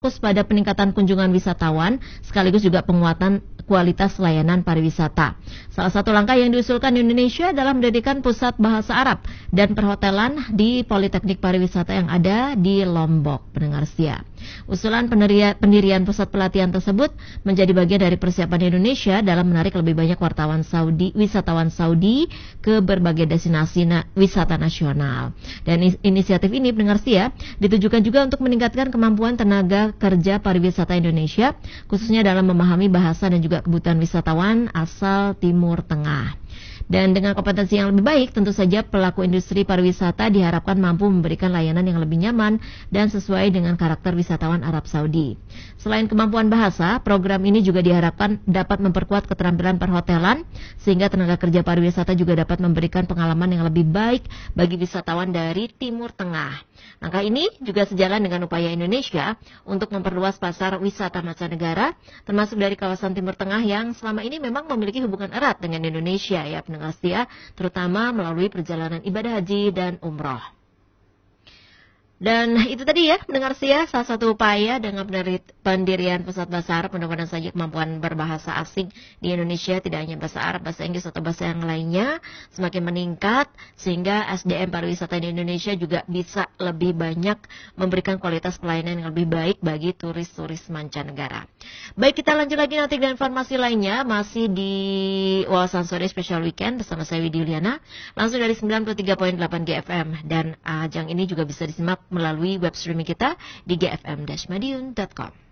fokus pada peningkatan kunjungan wisatawan sekaligus juga penguatan kualitas layanan pariwisata. Salah satu langkah yang diusulkan Indonesia adalah mendirikan pusat bahasa Arab dan perhotelan di Politeknik Pariwisata yang ada di Lombok, pendengar setia. Usulan pendirian pusat pelatihan tersebut menjadi bagian dari persiapan Indonesia dalam menarik lebih banyak wisatawan Saudi ke berbagai destinasi wisata nasional. Dan inisiatif ini, pendengar setia, ditujukan juga untuk meningkatkan kemampuan tenaga kerja pariwisata Indonesia, khususnya dalam memahami bahasa dan juga kebutuhan wisatawan asal Timur Tengah. Dan dengan kompetensi yang lebih baik, tentu saja pelaku industri pariwisata diharapkan mampu memberikan layanan yang lebih nyaman dan sesuai dengan karakter wisatawan Arab Saudi. Selain kemampuan bahasa, program ini juga diharapkan dapat memperkuat keterampilan perhotelan, sehingga tenaga kerja pariwisata juga dapat memberikan pengalaman yang lebih baik bagi wisatawan dari Timur Tengah. Langkah ini juga sejalan dengan upaya Indonesia untuk memperluas pasar wisata mancanegara, termasuk dari kawasan Timur Tengah yang selama ini memang memiliki hubungan erat dengan Indonesia, ya pendengar setia, terutama melalui perjalanan ibadah haji dan umroh. Dan itu tadi ya, pendengar setia, salah satu upaya dengan pendirian pusat bahasa Arab, mudah-mudahan saja kemampuan berbahasa asing di Indonesia, tidak hanya bahasa Arab, bahasa Inggris atau bahasa yang lainnya, semakin meningkat, sehingga SDM pariwisata di Indonesia juga bisa lebih banyak memberikan kualitas pelayanan yang lebih baik bagi turis-turis mancanegara. Baik, kita lanjut lagi nanti dengan informasi lainnya, masih di Wawasan Sore Special Weekend bersama saya Widi Yuliana, langsung dari 93.8 GFM, dan ajang ini juga bisa disimak melalui web streaming kita di gfm-madiun.com.